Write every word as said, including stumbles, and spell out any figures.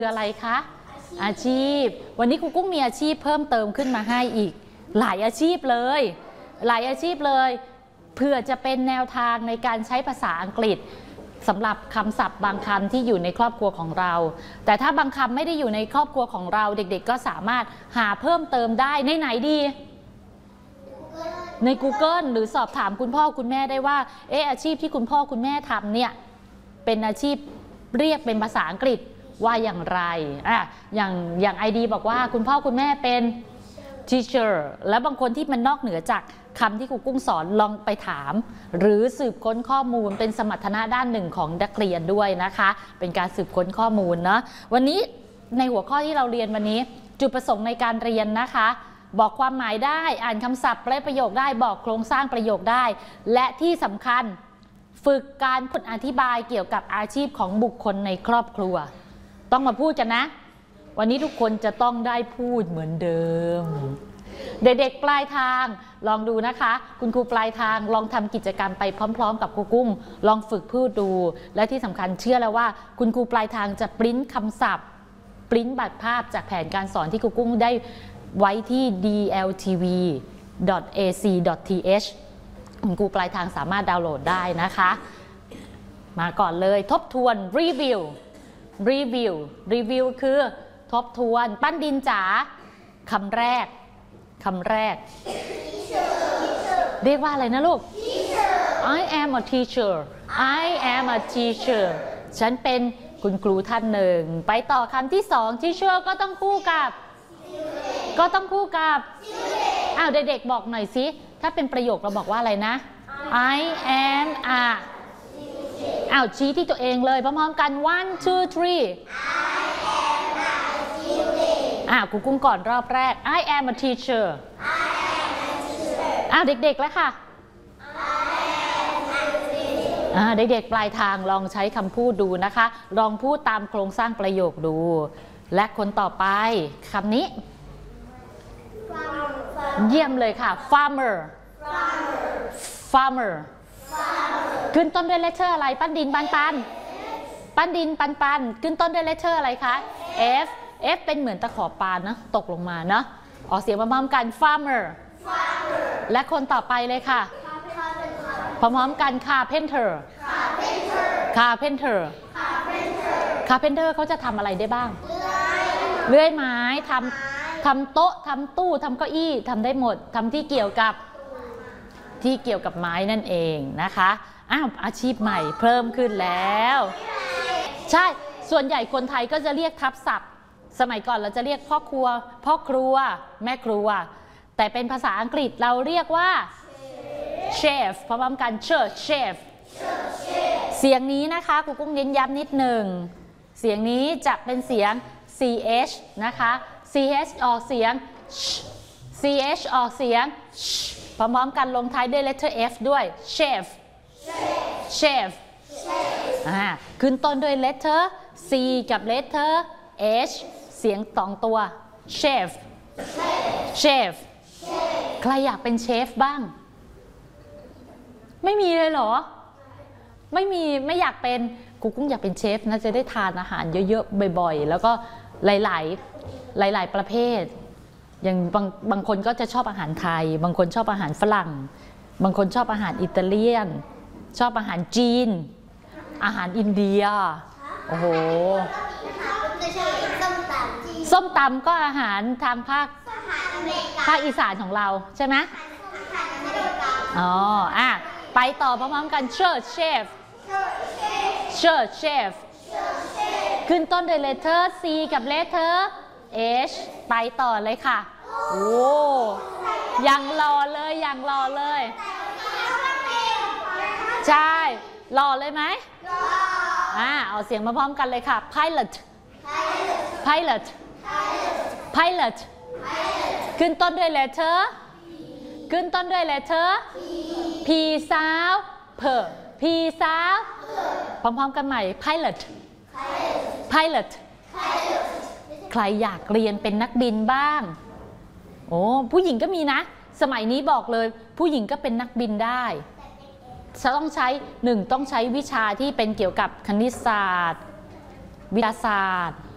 คืออะไรคะอาชีพวันนี้ครูกุ้งมีอาชีพเพิ่มเติมขึ้นมาให้อีกหลายอาชีพเลยหลายอาชีพเลยเพื่อจะเป็นแนวทางในการใช้ภาษาอังกฤษสำหรับคำศัพท์บางคำที่อยู่ในครอบครัวของเราแต่ถ้าบางคำไม่ได้อยู่ในครอบครัวของเราเด็กๆก็สามารถหาเพิ่มเติมได้ในไหนดีใน Google หรือสอบถามคุณพ่อคุณแม่ได้ว่าเอออาชีพที่คุณพ่อคุณแม่ทำเนี่ยเป็นอาชีพเรียกเป็นภาษาอังกฤษว่าอย่างไรอ่ะอย่างอย่างไอดีบอกว่าคุณพ่อคุณแม่เป็น teacher และบางคนที่มันนอกเหนือจากคำที่ครูกุ้งสอนลองไปถามหรือสืบค้นข้อมูลเป็นสมรรถนะด้านหนึ่งของนักเรียนด้วยนะคะเป็นการสืบค้นข้อมูลเนาะวันนี้ในหัวข้อที่เราเรียนวันนี้จุดประสงค์ในการเรียนนะคะบอกความหมายได้อ่านคำศัพท์และประโยคได้บอกโครงสร้างประโยคได้และที่สำคัญฝึกการพูดอธิบายเกี่ยวกับอาชีพของบุคคลในครอบครัวต้องมาพูดกันนะวันนี้ทุกคนจะต้องได้พูดเหมือนเดิมเด็กๆปลายทางลองดูนะคะคุณครูปลายทางลองทำกิจกรรมไปพร้อมๆกับครูกุ้งลองฝึกพูดดูและที่สำคัญเชื่อแล้วว่าคุณครูปลายทางจะปริ้นคำศัพท์ปริ้นบัตรภาพจากแผนการสอนที่ครูกุ้งได้ไว้ที่ ดี แอล ที วี ดอท เอ ซี ดอท ที เอช คุณครูปลายทางสามารถดาวน์โหลดได้นะคะมาก่อนเลยทบทวนรีวิวรีวิวรีวิวคือทบทวนปั้นดินจ๋าคำแรกคำแรก เรียกว่าอะไรนะลูก I am a teacher I am a teacher ฉันเป็นคุณครูท่านหนึ่งไปต่อคำที่สอง teacher ก็ต้องคู่กับก็ต้องคู่กับอ้าวเด็กๆบอกหน่อยสิถ้าเป็นประโยคเราบอกว่าอะไรนะ I am a อ้าวชี้ที่ตัวเองเลยพร้อมๆกัน one two three อ้าวครูกุ้งก่อนรอบแรก I am a teacher อ้าวเด็กๆแล้วค่ะอ่าเด็กๆปลายทางลองใช้คำพูดดูนะคะลองพูดตามโครงสร้างประโยคดูและคนต่อไปคำนี้เยี่ยมเลยค่ะ farmer farmer ขึ้นต้นด้วย letter อะไรปั้นดินปันปันปั้นดินปันปันขึ้นต้นด้วย letter อะไรคะ F F เป็นเหมือนตะขอปลานะตกลงมาเนาะออกเสียงพร้อมๆกัน farmer และคนต่อไปเลยค่ะพร้อมๆกัน carpenter carpenter carpenter เขาจะทำอะไรได้บ้างเลื่อยไม้ทำทำโต๊ะทำตู้ทำเก้าอี้ทำได้หมดทำที่เกี่ยวกับที่เกี่ยวกับไม้นั่นเองนะคะอ้าวอาชีพใหม่เพิ่มขึ้นแล้วใช่ส่วนใหญ่คนไทยก็จะเรียกทับศัพท์สมัยก่อนเราจะเรียกพ่อครัวพ่อครัวแม่ครัวแต่เป็นภาษาอังกฤษเราเรียกว่าเชฟพร้อมกันเชฟเชฟเสียงนี้นะคะครูกุ้งเน้นย้ำนิดหนึ่งเสียงนี้จะเป็นเสียง ซี เอช นะคะ ซี เอช ออกเสียง ซี เอช ออกเสียงพร้อมๆกันลงท้ายด้วย letter F ด้วย chef chef อ่าขึ้นต้นด้วย letter C กับ letter H เสียงสองตัว chef chef ใครอยากเป็นเชฟบ้างไม่มีเลยเหรอไม่มีไม่อยากเป็นครูกุ้งอยากเป็นเชฟนะจะได้ทานอาหารเยอะๆบ่อยๆแล้วก็หลายๆหลายๆประเภทอย่างบางบางคนก็จะชอบอาหารไทยบางคนชอบอาหารฝรั่งบางคนชอบอาหารอิตาเลียนชอบอาหารจีนอาหารอินเดียโอ้โหส้มตำก็อาหารทางภาคภาคอีสานของเราใช่ไหมอ๋ออ่ะไปต่อพร้อมๆกันเชฟเชฟเชฟเชฟขึ้นต้นด้วย letter C กับ letter H ไปต่อเลยค่ะโอ้ยังรอเลยยังรอเลยใช่รอเลยไหมอ่าเอาเสียงมาพร้อมกันเลยค่ะ pilot pilot pilot ขึ้นต้นด้วย letter ขึ้นต้นด้วย letter P สาว P P สาวพร้อมๆกันใหม่ pilot pilot ใครอยากเรียนเป็นนักบินบ้างโอ้ผู้หญิงก็มีนะสมัยนี้บอกเลยผู้หญิงก็เป็นนักบินได้ จะต้องใช้หนึ่งต้องใช้วิชาที่เป็นเกี่ยวกับคณิตศาสตร์วิทยาศาสตร์